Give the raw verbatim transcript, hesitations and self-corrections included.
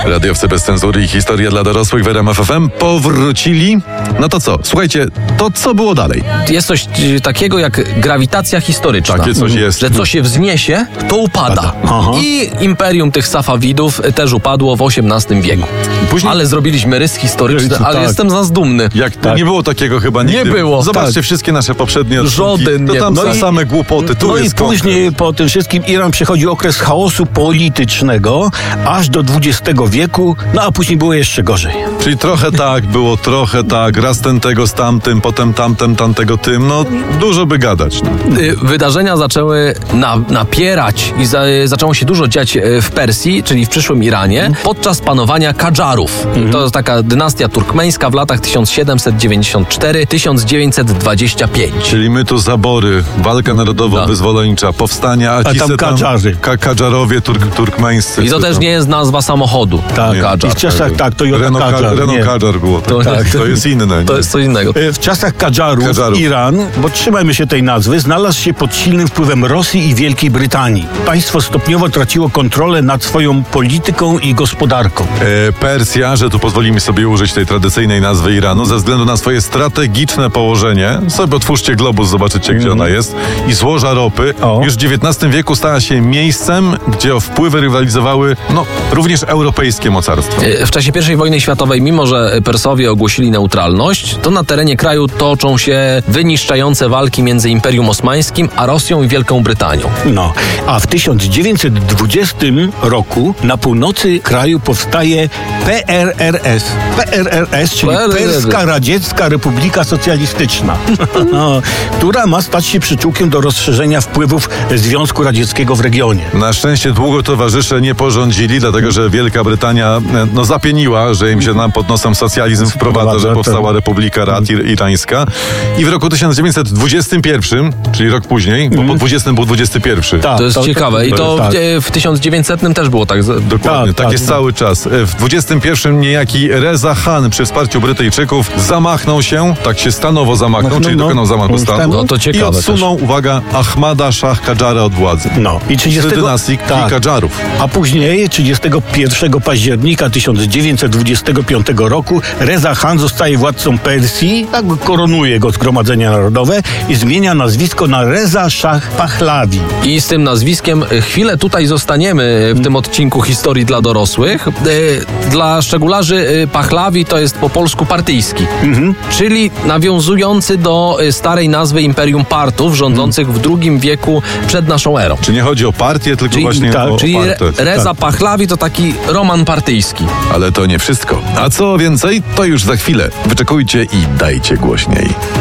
Radiowcy bez cenzury i historia dla dorosłych w R M F F M powrócili. No to co? Słuchajcie, to co było dalej? Jest coś y, takiego jak grawitacja historyczna. Takie coś jest. Że co się wzniesie, to upada. Aha. I imperium tych Safawidów też upadło w osiemnastym wieku. Później- Ale zrobiliśmy rys historyczny, ale Tak. jestem z nas dumny. Jak to Tak. nie było takiego chyba nigdy. Nie było. Zobaczcie Tak. wszystkie nasze poprzednie odcinki. Żaden To nie. tam No są i- same głupoty. Tu No i jest później konkret. po tym wszystkim Iran przechodzi okres chaosu politycznego aż do dwudziestego wieku, no a później było jeszcze gorzej. Czyli trochę tak, było trochę tak. Raz ten tego z tamtym, potem tamten, tamtego tym. No dużo by gadać. No. Y, Wydarzenia zaczęły na, napierać i za, y, zaczęło się dużo dziać y, w Persji, czyli w przyszłym Iranie, podczas panowania Kadżarów. To jest taka dynastia turkmeńska w latach tysiąc siedemset dziewięćdziesiąt cztery do tysiąc dziewięćset dwadzieścia pięć. Czyli my tu zabory, walka narodowo-wyzwoleńcza, powstania, a A ci tam se Kadżarzy. Ka- Kadżarowie turk, turkmeńscy. I to co też tam. nie jest nazwa samochodu. Tak, Kadżar. i w czasach tak, to Jota Renault Kadżar. Kadżar, nie. Renault Kadżar było. To, To- tak, to jest inne. To nie? jest co innego. W czasach Kadżarów, Kadżarów. Iran, bo trzymajmy się tej nazwy, znalazł się pod silnym wpływem Rosji i Wielkiej Brytanii. Państwo stopniowo traciło kontrolę nad swoją polityką i gospodarką. E, Persja, że tu pozwolimy sobie użyć tej tradycyjnej nazwy Iranu, ze względu na swoje strategiczne położenie, sobie otwórzcie globus, zobaczycie gdzie ona jest, i złoża ropy, O. już w dziewiętnastym wieku stała się miejscem, gdzie o wpływy rywalizowały no, również europejskie mocarstwa. W czasie pierwszej wojny światowej, mimo że Persowie ogłosili neutralność, to na terenie kraju toczą się wyniszczające walki między Imperium Osmańskim a Rosją i Wielką Brytanią. No, a w tysiąc dziewięćset dwudziestym roku na północy kraju powstaje P R R S. P R R S, czyli P R R S. Perska Radziecka Republika Socjalistyczna, no, która ma stać się przyczółkiem do rozszerzenia wpływów Związku Radzieckiego w regionie. Na szczęście długo towarzysze nie porządzili, dlatego że Wielka Brytania e, no, zapieniła, że im się nam pod nosem socjalizm wprowadza, że powstała Republika Rad Ir- Irańska. I w roku tysiąc dziewięćset dwudziestym pierwszym, czyli rok później, bo po dwudziestym był dwudziesty pierwszy. Tak, To jest ciekawe. I to tak. w, w tysiąc dziewięćsetnym też było tak. z- Dokładnie, Tak, tak, tak, jest no. cały czas. E, W dwudziestym pierwszym niejaki Reza Khan przy wsparciu Brytyjczyków zamachnął się, tak się stanowo zamachnął, No, czyli no, dokonał zamachu no, stanu. no to ciekawe I odsunął, uwaga, Ahmada Shah Kadżara od władzy. No, i Z trzydziestego dynastii tak. Kadżarów. A później, trzydziestego pierwszego października tysiąc dziewięćset dwudziestego piątego roku, Reza Khan zostaje władcą Persji, tak koronuje go Zgromadzenie Narodowe i zmienia nazwisko na Reza Shah Pahlavi. I z tym nazwiskiem e, chwilę tutaj zostaniemy w tym odcinku historii dla dorosłych. E, Dla szczególarzy e, Pahlavi to jest po polsku partyjski, czyli nawiązujący do e, starej nazwy Imperium Partów rządzących w drugim wieku przed naszą erą. Czy nie chodzi o partię, tylko Czyli- właśnie tak, o, Czyli o Re- partię. Reza Pahlavi to taki roman partyjski. Ale to nie wszystko. A co więcej, to już za chwilę. Wyczekujcie i dajcie głośniej.